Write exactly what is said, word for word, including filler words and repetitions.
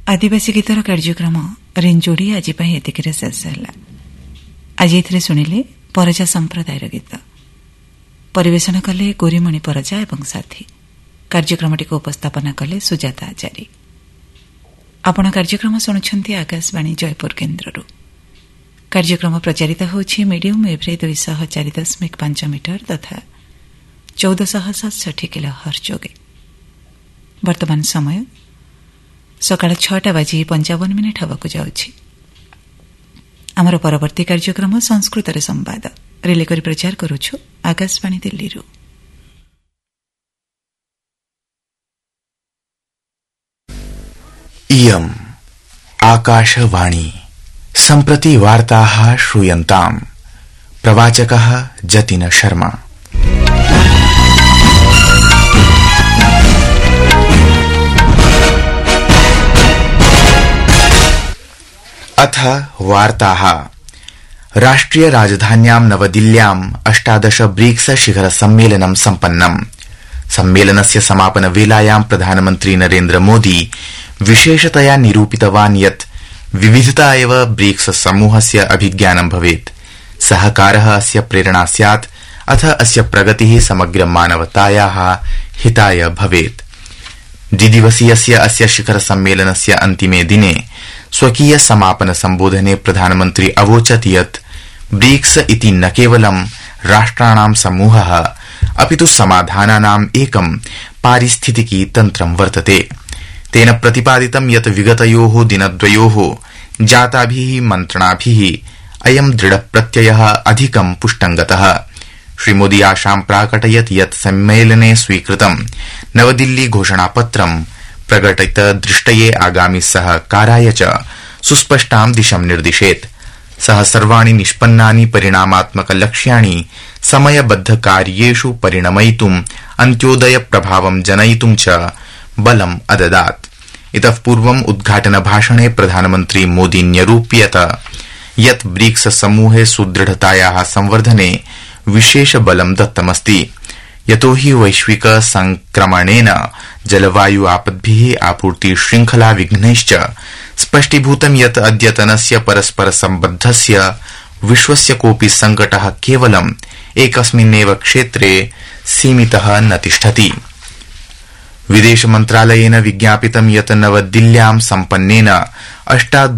आदिवासी गीतर कार्यक्रम रेंजोड़ी आज एतिक शेष है। आज ये शुणिले परजा संप्रदायर गीत परिवेशन कले गोरीमणि परजा एवं साथी। कार्यक्रमटी को उपस्थापना कले सुजाता आचार्य। आपण कार्यक्रम शुणुछंती आकाशवाणी जयपुर केन्द्ररू। कार्यक्रम प्रचारित होछि मीडियम वेव्रे दुई सौ चार दशमिक पांच मीटर तथा चौदह सौ सतसठी किलो हर्ट्ज जोगे। वर्तमान समय सकाळ छटा बाजी पंचावन मिनिट हवाकू जाउछि। आमर परवर्ती कार्यक्रम संस्कृत रे संवाद रिले करी प्रचार करूछु आकाशवाणी दिल्ली रू। इयम् आकाशवाणी सम्प्रति वार्ताः श्रूयन्ताम्। प्रवाचकः जतिन शर्मा। अथ वार्ताः। राष्ट्रिय राजधान्यां नवदिल्ल्याम् अष्टादश ब्रिक्स शिखर सम्मेलनं सम्पन्नम्। सम्मेलनस्य समापन वेलायां प्रधानमन्त्री नरेन्द्र मोदी विशेषतया निरूपितवान् यत् विविधता एव ब्रिक्स समूहस्य अभिज्ञानं भवेत्। सहकारः अस्य प्रेरणा स्यात् अथ अस्य प्रगतिः समग्र मानवतायाः हिताय भवेत्। द्विदिवसीयस्य अस्य शिखर सम्मेलनस्य अन्तिमे दिने स्वकीय समापन सम्बोधने प्रधानमन्त्री अवोचत् यत् ब्रिक्स इति न केवलं राष्ट्राणां समूहः अपितु समाधानानाम् एकं पारिस्थितिकी तन्त्रं वर्तते। तेन प्रतिपादितं यत् विगतयोः दिनद्वयोः जाताभिः मन्त्रणाभिः अयं दृढप्रत्ययः अधिकं पुष्टङ्गतः। श्रीमोदी आशां प्राकटयत् यत् सम्मेलने स्वीकृतं नवदिल्ली घोषणापत्रं प्रकटित दृष्टये आगामि सहकाराय च सुस्पष्टां दिशं निर्दिशेत्। सः सर्वाणि निष्पन्नानि परिणामात्मक लक्ष्याणि समयबद्ध कार्येषु परिणमयितुम् अन्त्योदय प्रभावं जनयितुं च बलम् अददात्। इतः पूर्वम् उद्घाटन भाषणे प्रधानमन्त्री मोदी न्यरूप्यत यत् ब्रिक्स समूहे सुदृढतायाः संवर्धने विशेष बलं दत्तमस्ति। यतो हि वैश्विक संक्रमणेन जलवायु आपद्भिः आपूर्ति श्रृंखला विघ्नैश्च स्पष्टीभूतं यत् अद्यतनस्य परस्पर सम्बद्धस्य विश्वस्य कोऽपि संकटः केवलम् एकस्मिन्नेव क्षेत्रे सीमितः न तिष्ठति। विदेश मन्त्रालयेन विज्ञापितं यत् नवदिल्ल्यां सम्पन्नेन अष्टा